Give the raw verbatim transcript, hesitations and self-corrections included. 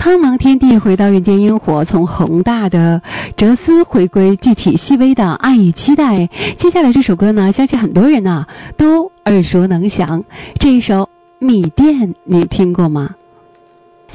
苍茫天地回到人间烟火，从宏大的哲思回归具体细微的爱与期待。接下来这首歌呢，相信很多人呢、啊、都耳熟能详。这一首《米店》你听过吗？